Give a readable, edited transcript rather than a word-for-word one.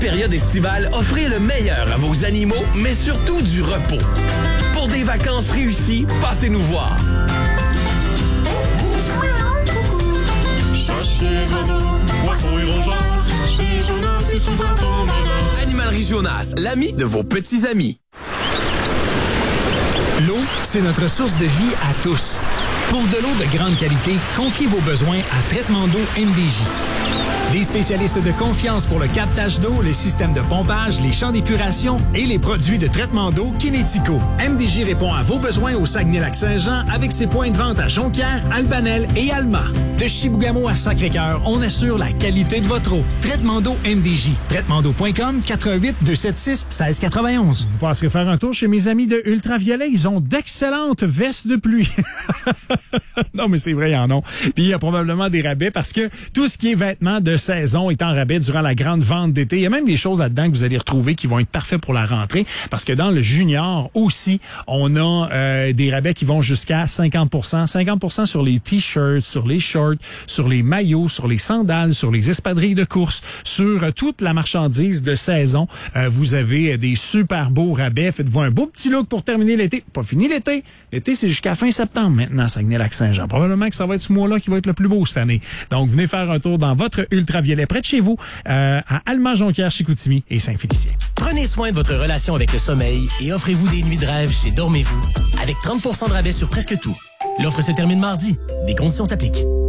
Période estivale, offrez le meilleur à vos animaux, mais surtout du repos. Pour des vacances réussies, passez nous voir. Animalerie Jonas, l'ami de vos petits amis. L'eau, c'est notre source de vie à tous. Pour de l'eau de grande qualité, confiez vos besoins à Traitement d'eau MDJ. Des spécialistes de confiance pour le captage d'eau, le système de pompage, les champs d'épuration et les produits de traitement d'eau Kinético. MDJ répond à vos besoins au Saguenay-Lac-Saint-Jean avec ses points de vente à Jonquière, Albanel et Alma. De Chibougamau à Sacré-Cœur, on assure la qualité de votre eau. Traitement d'eau MDJ. TraitementDeau.com, 418-276-1691. Vous passerez faire un tour chez mes amis de Ultraviolet. Ils ont d'excellentes vestes de pluie. Non, mais c'est vrai, ils en ont. Puis il y a probablement des rabais parce que tout ce qui est vêtements de saison est en rabais durant la grande vente d'été. Il y a même des choses là-dedans que vous allez retrouver qui vont être parfaits pour la rentrée parce que dans le junior aussi, on a des rabais qui vont jusqu'à 50%. 50% sur les t-shirts, sur les shorts, sur les maillots, sur les sandales, sur les espadrilles de course, sur toute la marchandise de saison. Vous avez des super beaux rabais. Faites-vous un beau petit look pour terminer l'été. Pas fini l'été. L'été, c'est jusqu'à fin septembre maintenant, Saguenay-Lac-Saint-Jean. Probablement que ça va être ce mois-là qui va être le plus beau cette année. Donc, venez faire un tour dans votre Ultraviolet près de chez vous, à Alma-Jonquière, Chicoutimi et Saint-Félicien. Prenez soin de votre relation avec le sommeil et offrez-vous des nuits de rêve chez Dormez-vous avec 30% de rabais sur presque tout. L'offre se termine mardi. Des conditions s'appliquent.